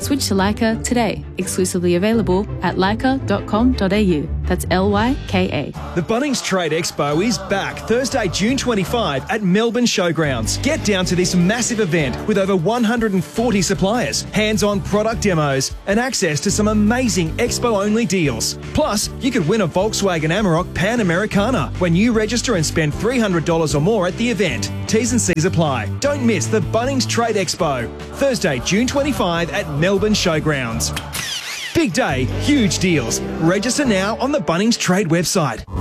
Switch to Leica today. Exclusively available at leica.com.au. That's Lyka. The Bunnings Trade Expo is back Thursday, June 25 at Melbourne Showgrounds. Get down to this massive event with over 140 suppliers, hands-on product demos, and access to some amazing expo-only deals. Plus, you could win a Volkswagen Amarok Pan Americana when you register and spend $300 or more at the event. T's and C's apply. Don't miss the Bunnings Trade Expo, Thursday, June 25 at Melbourne Showgrounds. Big day, huge deals. Register now on the Bunnings Trade website.